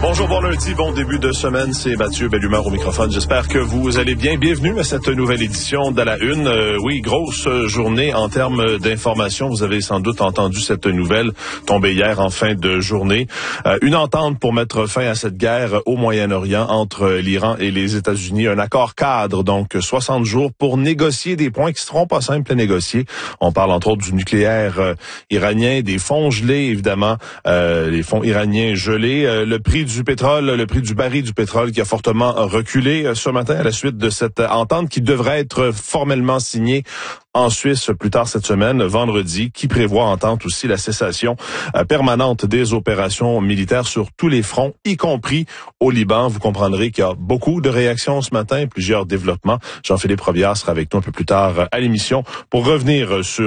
Bonjour, bon lundi, bon début de semaine, c'est Mathieu Bellumeur au microphone. J'espère que vous allez bien. Bienvenue à cette nouvelle édition de la Une. Oui, grosse journée en termes d'information. Vous avez sans doute entendu cette nouvelle tombée hier en fin de journée. Une entente pour mettre fin à cette guerre au Moyen-Orient entre l'Iran et les États-Unis. Un accord cadre, donc 60 jours pour négocier des points qui seront pas simples à négocier. On parle entre autres du nucléaire iranien, des fonds gelés, évidemment, les fonds iraniens gelés, le prix du pétrole, le prix du baril du pétrole qui a fortement reculé ce matin à la suite de cette entente qui devrait être formellement signée en Suisse plus tard cette semaine, vendredi, qui prévoit entente aussi la cessation permanente des opérations militaires sur tous les fronts, y compris au Liban. Vous comprendrez qu'il y a beaucoup de réactions ce matin, plusieurs développements. Jean-Philippe Robillard sera avec nous un peu plus tard à l'émission pour revenir sur